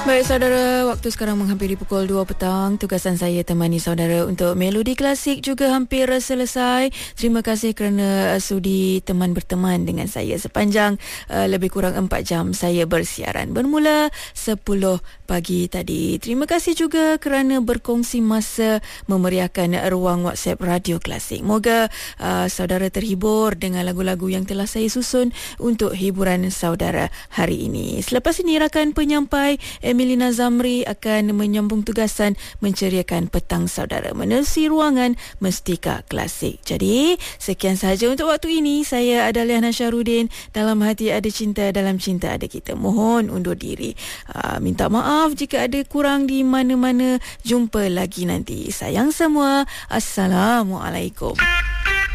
Baik saudara, waktu sekarang menghampiri pukul 2 petang. Tugasan saya temani saudara untuk Melodi Klasik juga hampir selesai. Terima kasih kerana sudi teman berteman dengan saya sepanjang lebih kurang 4 jam saya bersiaran. Bermula 10 pagi tadi. Terima kasih juga kerana berkongsi masa memeriahkan ruang WhatsApp Radio Klasik. Moga saudara terhibur dengan lagu-lagu yang telah saya susun untuk hiburan saudara hari ini. Selepas ini rakan penyampai Emilina Zamri akan menyambung tugasan menceriakan petang saudara menerusi ruangan Mestika Klasik. Jadi, sekian sahaja untuk waktu ini. Saya Adalia Nasyarudin. Dalam hati ada cinta, dalam cinta ada kita. Mohon undur diri. Minta maaf jika ada kurang di mana-mana. Jumpa lagi nanti. Sayang semua. Assalamualaikum.